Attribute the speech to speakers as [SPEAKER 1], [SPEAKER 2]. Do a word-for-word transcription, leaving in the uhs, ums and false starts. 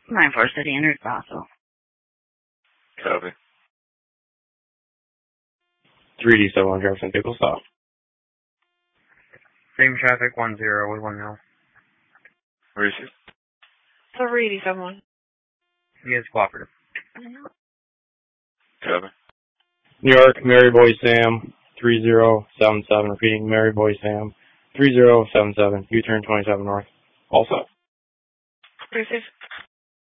[SPEAKER 1] nine four City entered Fossil.
[SPEAKER 2] Copy.
[SPEAKER 3] three D seven one Jefferson, vehicle stop.
[SPEAKER 4] Same traffic, one zero with one mil.
[SPEAKER 2] Where is he?
[SPEAKER 5] three D seven one.
[SPEAKER 4] He is cooperative.
[SPEAKER 2] Copy.
[SPEAKER 3] New York, Mary Boy Sam, three zero seven seven, repeating, Mary Boy Sam, three zero seven seven, U-turn twenty-seven north. Also.
[SPEAKER 5] Receive.